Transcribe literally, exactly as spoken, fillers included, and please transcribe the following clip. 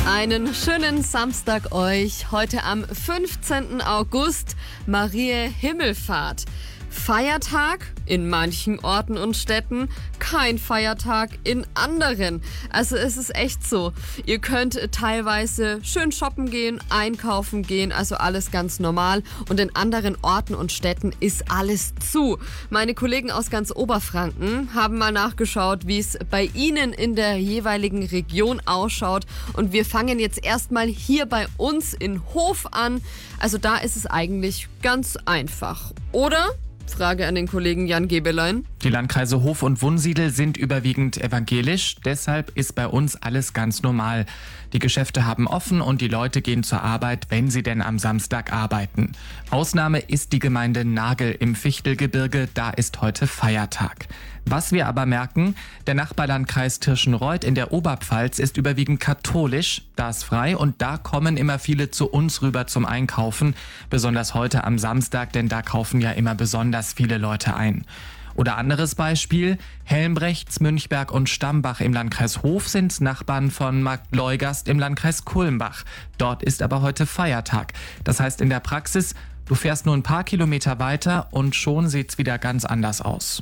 Einen schönen Samstag euch. Heute am fünfzehnten August, Mariä Himmelfahrt. Feiertag in manchen Orten und Städten, kein Feiertag in anderen. Also es ist echt so. Ihr könnt teilweise schön shoppen gehen, einkaufen gehen, also alles ganz normal. Und in anderen Orten und Städten ist alles zu. Meine Kollegen aus ganz Oberfranken haben mal nachgeschaut, wie es bei ihnen in der jeweiligen Region ausschaut. Und wir fangen jetzt erstmal hier bei uns in Hof an. Also da ist es eigentlich ganz einfach, oder? Frage an den Kollegen Jan Gebelein. Die Landkreise Hof und Wunsiedel sind überwiegend evangelisch, deshalb ist bei uns alles ganz normal. Die Geschäfte haben offen und die Leute gehen zur Arbeit, wenn sie denn am Samstag arbeiten. Ausnahme ist die Gemeinde Nagel im Fichtelgebirge, da ist heute Feiertag. Was wir aber merken, der Nachbarlandkreis Tirschenreuth in der Oberpfalz ist überwiegend katholisch, da ist frei und da kommen immer viele zu uns rüber zum Einkaufen, besonders heute am Samstag, denn da kaufen ja immer besonders viele Leute ein. Oder anderes Beispiel, Helmbrechts, Münchberg und Stambach im Landkreis Hof sind Nachbarn von Marktleugast im Landkreis Kulmbach. Dort ist aber heute Feiertag. Das heißt in der Praxis, du fährst nur ein paar Kilometer weiter und schon sieht's wieder ganz anders aus.